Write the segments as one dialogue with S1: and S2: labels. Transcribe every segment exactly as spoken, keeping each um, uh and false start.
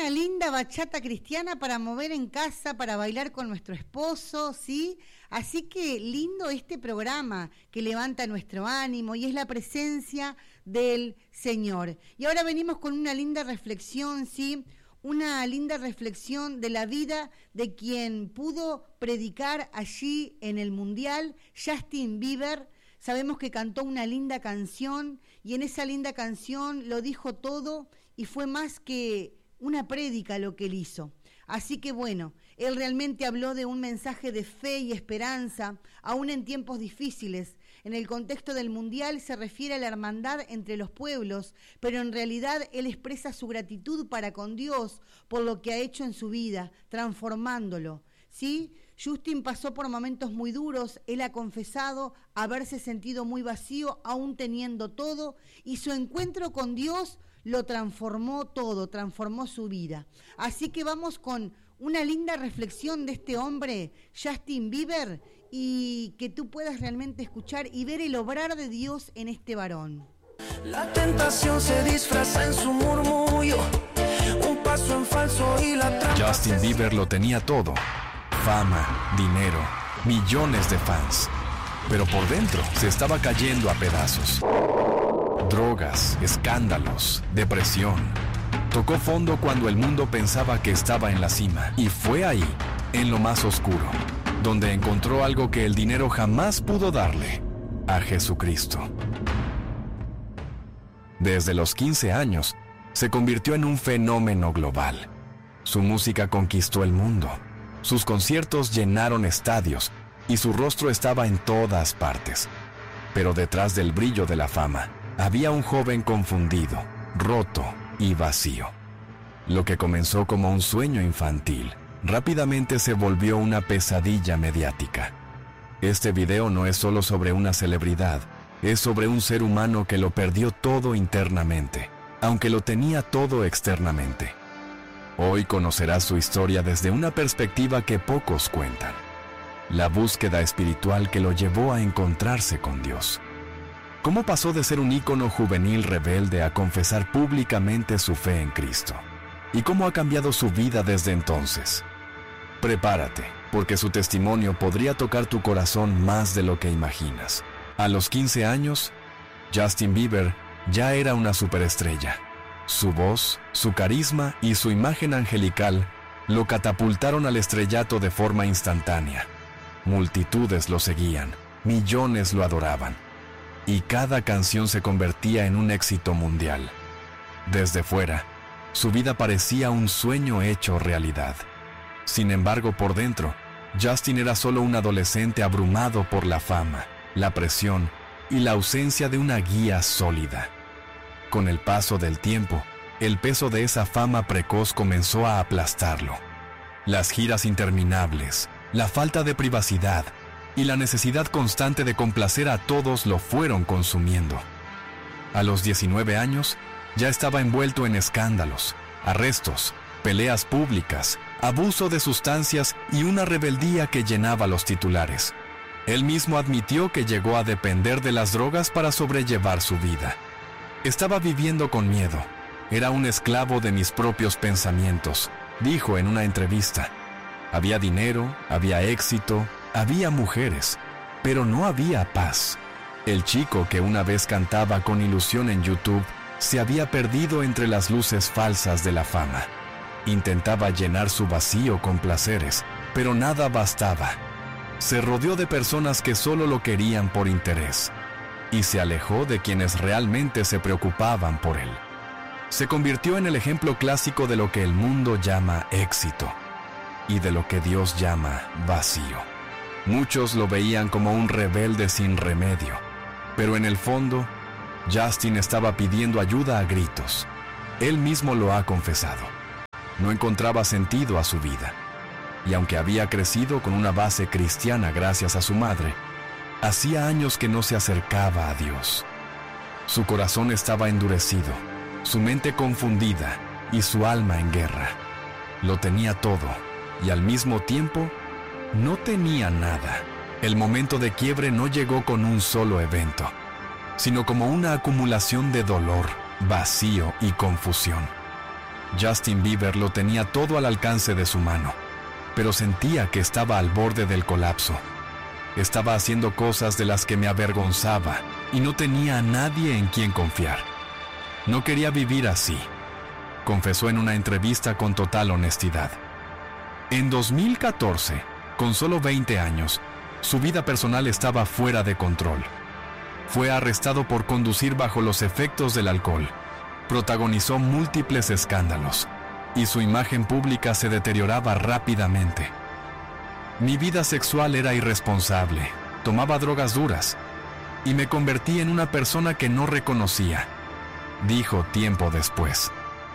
S1: una linda bachata cristiana para mover en casa, para bailar con nuestro esposo, ¿sí? Así que lindo este programa que levanta nuestro ánimo y es la presencia del Señor. Y ahora venimos con una linda reflexión, ¿sí? Una linda reflexión de la vida de quien pudo predicar allí en el Mundial, Justin Bieber. Sabemos que cantó una linda canción y en esa linda canción lo dijo todo y fue más que una prédica lo que él hizo. Así que bueno, él realmente habló de un mensaje de fe y esperanza, aún en tiempos difíciles. En el contexto del Mundial se refiere a la hermandad entre los pueblos, pero en realidad él expresa su gratitud para con Dios por lo que ha hecho en su vida, transformándolo. ¿Sí? Justin pasó por momentos muy duros, él ha confesado haberse sentido muy vacío aún teniendo todo y su encuentro con Dios lo transformó todo, transformó su vida. Así que vamos con una linda reflexión de este hombre, Justin Bieber, y que tú puedas realmente escuchar y ver el obrar de Dios en este varón.
S2: La tentación se disfraza en su murmullo, un paso en falso y la trampa.
S3: Justin Bieber lo tenía todo: fama, dinero, millones de fans. Pero por dentro se estaba cayendo a pedazos. Drogas, escándalos, depresión. Tocó fondo cuando el mundo pensaba que estaba en la cima. Y fue ahí, en lo más oscuro, donde encontró algo que el dinero jamás pudo darle: a Jesucristo. Desde los quince años, se convirtió en un fenómeno global. Su música conquistó el mundo. Sus conciertos llenaron estadios y su rostro estaba en todas partes. Pero detrás del brillo de la fama, había un joven confundido, roto y vacío. Lo que comenzó como un sueño infantil, rápidamente se volvió una pesadilla mediática. Este video no es solo sobre una celebridad, es sobre un ser humano que lo perdió todo internamente, aunque lo tenía todo externamente. Hoy conocerás su historia desde una perspectiva que pocos cuentan: la búsqueda espiritual que lo llevó a encontrarse con Dios. ¿Cómo pasó de ser un ícono juvenil rebelde a confesar públicamente su fe en Cristo? ¿Y cómo ha cambiado su vida desde entonces? Prepárate, porque su testimonio podría tocar tu corazón más de lo que imaginas. A los quince años, Justin Bieber ya era una superestrella. Su voz, su carisma y su imagen angelical lo catapultaron al estrellato de forma instantánea. Multitudes lo seguían, millones lo adoraban, y cada canción se convertía en un éxito mundial. Desde fuera, su vida parecía un sueño hecho realidad. Sin embargo, por dentro, Justin era solo un adolescente abrumado por la fama, la presión y la ausencia de una guía sólida. Con el paso del tiempo, el peso de esa fama precoz comenzó a aplastarlo. Las giras interminables, la falta de privacidad y la necesidad constante de complacer a todos lo fueron consumiendo. A los diecinueve años, ya estaba envuelto en escándalos, arrestos, peleas públicas, abuso de sustancias y una rebeldía que llenaba los titulares. Él mismo admitió que llegó a depender de las drogas para sobrellevar su vida. Estaba viviendo con miedo. Era un esclavo de mis propios pensamientos, dijo en una entrevista. Había dinero, había éxito, había mujeres, pero no había paz. El chico que una vez cantaba con ilusión en YouTube se había perdido entre las luces falsas de la fama. Intentaba llenar su vacío con placeres, pero nada bastaba. Se rodeó de personas que solo lo querían por interés, y se alejó de quienes realmente se preocupaban por él. Se convirtió en el ejemplo clásico de lo que el mundo llama éxito, y de lo que Dios llama vacío. Muchos lo veían como un rebelde sin remedio, pero en el fondo, Justin estaba pidiendo ayuda a gritos. Él mismo lo ha confesado. No encontraba sentido a su vida, y aunque había crecido con una base cristiana gracias a su madre, hacía años que no se acercaba a Dios. Su corazón estaba endurecido, su mente confundida y su alma en guerra. Lo tenía todo, y al mismo tiempo, no tenía nada. El momento de quiebre no llegó con un solo evento, sino como una acumulación de dolor, vacío y confusión. Justin Bieber lo tenía todo al alcance de su mano, pero sentía que estaba al borde del colapso. Estaba haciendo cosas de las que me avergonzaba y no tenía a nadie en quien confiar. No quería vivir así, confesó en una entrevista con total honestidad. En dos mil catorce, con solo veinte años, su vida personal estaba fuera de control. Fue arrestado por conducir bajo los efectos del alcohol. Protagonizó múltiples escándalos y su imagen pública se deterioraba rápidamente. Mi vida sexual era irresponsable, tomaba drogas duras y me convertí en una persona que no reconocía, dijo tiempo después.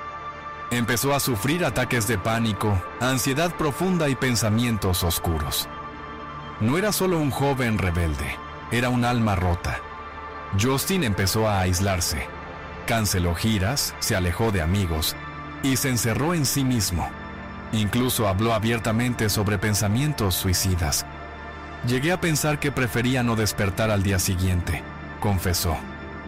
S3: Empezó a sufrir ataques de pánico, ansiedad profunda y pensamientos oscuros. No era solo un joven rebelde, era un alma rota. Justin empezó a aislarse, canceló giras, se alejó de amigos y se encerró en sí mismo. Incluso habló abiertamente sobre pensamientos suicidas. Llegué a pensar que prefería no despertar al día siguiente, confesó.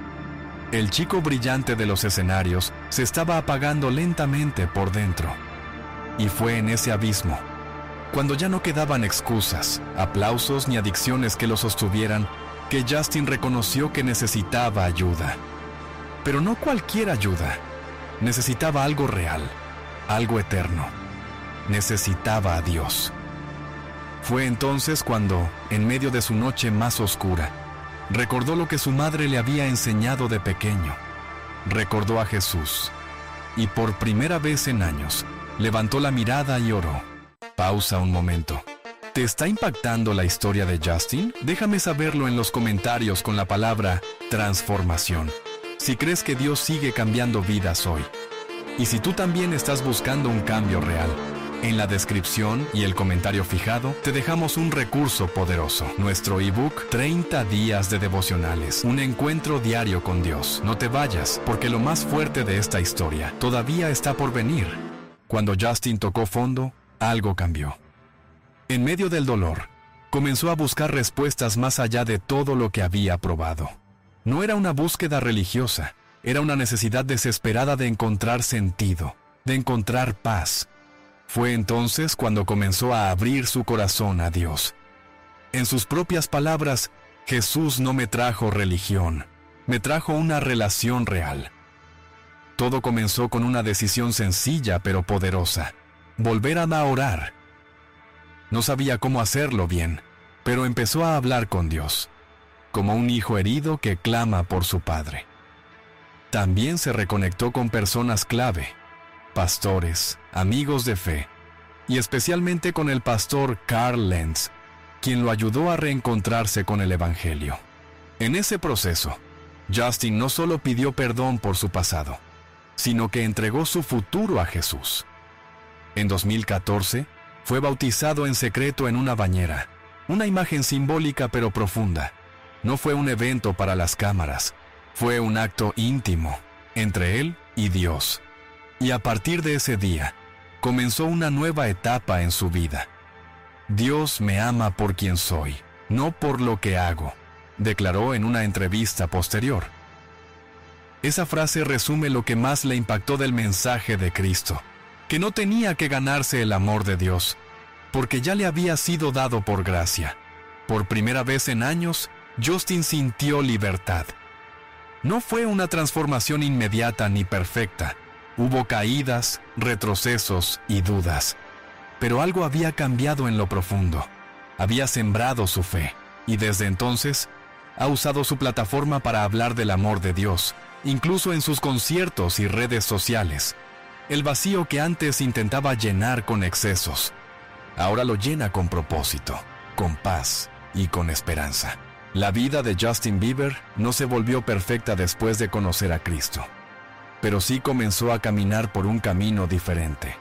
S3: El chico brillante de los escenarios se estaba apagando lentamente por dentro. Y fue en ese abismo, cuando ya no quedaban excusas, aplausos ni adicciones que lo sostuvieran, que Justin reconoció que necesitaba ayuda. Pero no cualquier ayuda. Necesitaba algo real, algo eterno. Necesitaba a Dios. Fue entonces cuando, en medio de su noche más oscura, recordó lo que su madre le había enseñado de pequeño. Recordó a Jesús. Y por primera vez en años, levantó la mirada y oró. Pausa un momento. ¿Te está impactando la historia de Justin? Déjame saberlo en los comentarios con la palabra transformación. Si crees que Dios sigue cambiando vidas hoy. Y si tú también estás buscando un cambio real, en la descripción y el comentario fijado te dejamos un recurso poderoso, nuestro ebook treinta días de devocionales, un encuentro diario con Dios. No te vayas, porque lo más fuerte de esta historia todavía está por venir. Cuando Justin tocó fondo, algo cambió. En medio del dolor, comenzó a buscar respuestas más allá de todo lo que había probado. No era una búsqueda religiosa, era una necesidad desesperada de encontrar sentido, de encontrar paz. Fue entonces cuando comenzó a abrir su corazón a Dios. En sus propias palabras, Jesús no me trajo religión, me trajo una relación real. Todo comenzó con una decisión sencilla pero poderosa: volver a orar. No sabía cómo hacerlo bien, pero empezó a hablar con Dios, como un hijo herido que clama por su padre. También se reconectó con personas clave, pastores, amigos de fe, y especialmente con el pastor Carl Lentz, quien lo ayudó a reencontrarse con el Evangelio. En ese proceso, Justin no solo pidió perdón por su pasado, sino que entregó su futuro a Jesús. En dos mil catorce, fue bautizado en secreto en una bañera, una imagen simbólica pero profunda. No fue un evento para las cámaras, fue un acto íntimo entre él y Dios. Y a partir de ese día, comenzó una nueva etapa en su vida. Dios me ama por quien soy, no por lo que hago, declaró en una entrevista posterior. Esa frase resume lo que más le impactó del mensaje de Cristo, que no tenía que ganarse el amor de Dios, porque ya le había sido dado por gracia. Por primera vez en años, Justin sintió libertad. No fue una transformación inmediata ni perfecta. Hubo caídas, retrocesos y dudas. Pero algo había cambiado en lo profundo. Había sembrado su fe, y desde entonces ha usado su plataforma para hablar del amor de Dios, incluso en sus conciertos y redes sociales. El vacío que antes intentaba llenar con excesos, ahora lo llena con propósito, con paz y con esperanza. La vida de Justin Bieber no se volvió perfecta después de conocer a Cristo, pero sí comenzó a caminar por un camino diferente.